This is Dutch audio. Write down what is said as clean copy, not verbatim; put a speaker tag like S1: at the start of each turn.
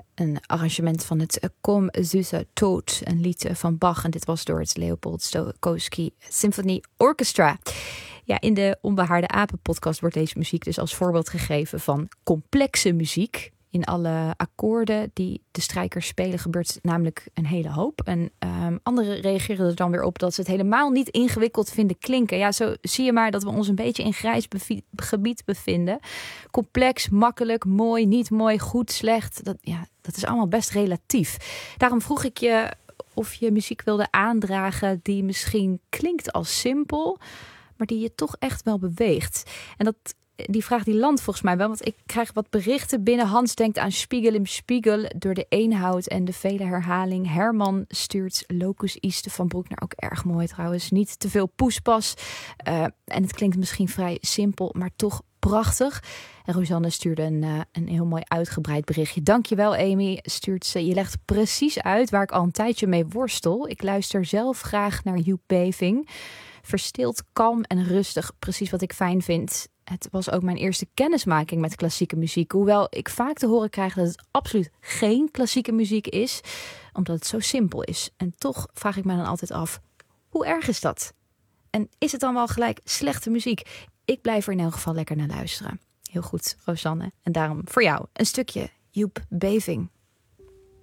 S1: een arrangement van het Kom Süßer Tod, een lied van Bach. En dit was door het Leopold Stokowski Symphony Orchestra. Ja, in de Onbehaarde Apen podcast wordt deze muziek dus als voorbeeld gegeven van complexe muziek. In alle akkoorden die de strijkers spelen gebeurt namelijk een hele hoop. En anderen reageren er dan weer op dat ze het helemaal niet ingewikkeld vinden klinken. Ja, zo zie je maar dat we ons een beetje in grijs gebied bevinden. Complex, makkelijk, mooi, niet mooi, goed, slecht. Dat is allemaal best relatief. Daarom vroeg ik je of je muziek wilde aandragen die misschien klinkt als simpel, maar die je toch echt wel beweegt. En die vraag die landt volgens mij wel, want ik krijg wat berichten binnen. Hans denkt aan Spiegel im Spiegel door de eenhoud en de vele herhaling. Herman stuurt Locus Iste van Broekner, ook erg mooi trouwens. Niet te veel poespas. En het klinkt misschien vrij simpel, maar toch prachtig. En Rosanne stuurde een heel mooi uitgebreid berichtje. Dankjewel Amy, stuurt ze. Je legt precies uit waar ik al een tijdje mee worstel. Ik luister zelf graag naar Joep Beving. Verstild, kalm en rustig. Precies wat ik fijn vind. Het was ook mijn eerste kennismaking met klassieke muziek. Hoewel ik vaak te horen krijg dat het absoluut geen klassieke muziek is. Omdat het zo simpel is. En toch vraag ik me dan altijd af, hoe erg is dat? En is het dan wel gelijk slechte muziek? Ik blijf er in elk geval lekker naar luisteren. Heel goed, Rosanne. En daarom voor jou een stukje Joep Beving.